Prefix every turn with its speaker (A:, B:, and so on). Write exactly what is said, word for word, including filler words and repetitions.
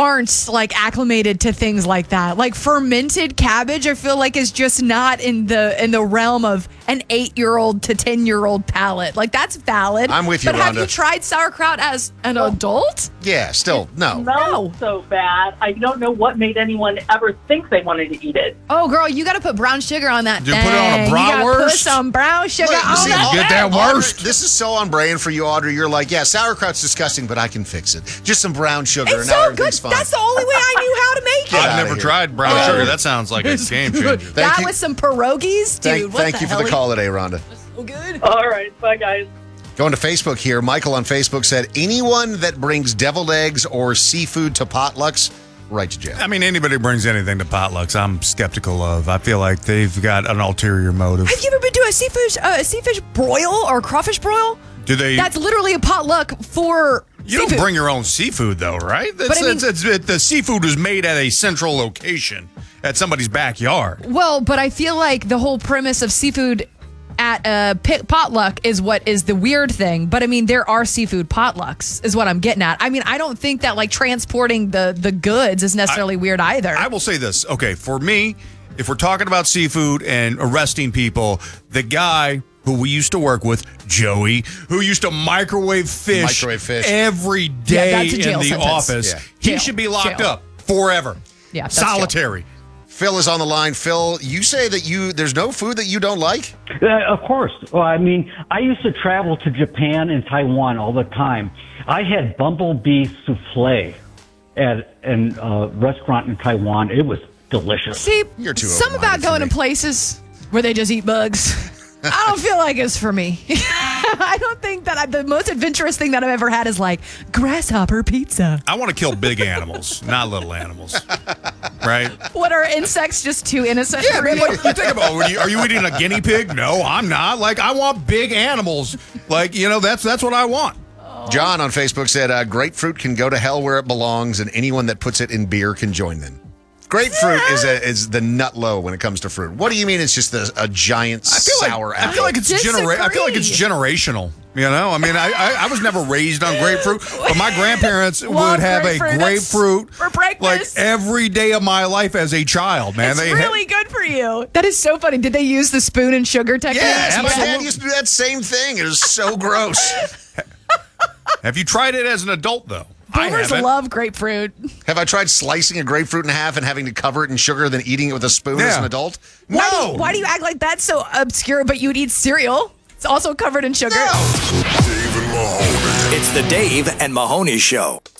A: aren't like acclimated to things like that. Like fermented cabbage, I feel like is just not in the in the realm of an eight-year-old to ten-year-old palate. Like that's valid.
B: I'm with you,
A: But have
B: Rhonda.
A: you tried sauerkraut as an adult?
B: Yeah, still, no.
C: It smells
A: No.
C: so bad. I don't know what made anyone ever think they wanted to eat it.
A: Oh, girl, you got to put brown sugar on that
D: You
A: thing.
D: put it on a
A: You gotta
D: bratwurst?
A: put some brown sugar
B: Look, you
A: on
B: see,
A: that.
B: Audrey-
D: Get that
B: Audrey,
D: worst.
B: This is so on brand for you, Audrey. You're like, yeah, sauerkraut's disgusting, but I can fix it. Just some brown sugar,
A: It's
B: and now
A: so good.
B: everything's fine.
A: That's the only way I knew how to make
B: Get
A: it.
B: outta
D: I've never
B: here.
D: tried brown
B: Oh.
D: sugar. That sounds like a game changer.
B: Thank
A: that
B: you.
A: with some pierogies, dude.
B: Thank,
A: what
B: thank
A: the
B: you for
A: hell?
B: the call today, Rhonda.
A: So good.
C: All right. Bye, guys.
B: Going to Facebook here. Michael on Facebook said, anyone that brings deviled eggs or seafood to potlucks, right to jail.
D: I mean, anybody who brings anything to potlucks, I'm skeptical of. I feel like they've got an ulterior motive.
A: Have you ever been to a seafish, uh, a seafish broil or crawfish broil?
D: Do they?
A: That's literally a potluck for
D: You
A: seafood.
D: don't bring your own seafood, though, right? That's,
A: But I mean-
D: it's, it's, it, the seafood is made at a central location at somebody's backyard.
A: Well, but I feel like the whole premise of seafood at a pit potluck is what is the weird thing. But I mean, there are seafood potlucks, is what I'm getting at. I mean, I don't think that like transporting the the goods is necessarily weird either.
D: I will say this. Okay, for me, if we're talking about seafood and arresting people, the guy who we used to work with, Joey, who used to microwave fish,
B: Microwave fish.
D: every
A: Yeah,
D: day
A: that's a
D: in
A: jail
D: the
A: sentence.
D: office,
B: Yeah.
D: he
A: Jail.
D: should be locked
A: Jail.
D: up forever.
A: Yeah, that's jail.
D: Solitary.
B: Phil is on the line. Phil, you say that you there's no food that you don't like?
E: Uh, of course. Well, I mean, I used to travel to Japan and Taiwan all the time. I had bumblebee souffle at a uh, restaurant in Taiwan. It was delicious.
A: See,
B: You're too
A: some about
B: open-minded for
A: going
B: me.
A: to places where they just eat bugs. I don't feel like it's for me. I don't think that I, the most adventurous thing that I've ever had is like grasshopper pizza.
D: I want to kill big animals, not little animals. Right?
A: What are insects just too innocent
D: Yeah,
A: for
D: man,
A: you?
D: like, you think about, are you, are you eating a guinea pig? No, I'm not. Like, I want big animals. Like, you know, that's that's what I want.
B: John on Facebook said, uh, grapefruit can go to hell where it belongs, and anyone that puts it in beer can join them. Grapefruit is a, is the nut low when it comes to fruit. What do you mean it's just a, a giant
D: I feel
B: sour
D: like,
B: apple?
D: I feel like it's genera- I feel like it's
A: disagree.
D: generational. You know, I mean, I, I I was never raised on grapefruit, but my grandparents
A: Love
D: would have
A: grapefruit.
D: a
A: That's
D: grapefruit
A: for breakfast.
D: like every day of my life as a child. Man,
A: It's
D: they
A: really good for you. That is so funny. Did they use the spoon and sugar technique?
B: Yes, my
D: absolutely.
B: dad used to do that same thing. It was so gross.
D: have you tried it as an adult though? I
A: Boomers
D: haven't.
A: love grapefruit.
B: Have I tried slicing a grapefruit in half and having to cover it in sugar, then eating it with a spoon as
D: Yeah.
B: an adult?
A: Why do,
B: No.
A: you, why do you act like that's so obscure, but you'd eat cereal? It's also covered in sugar.
B: No.
F: It's the Dave and Mahoney Show.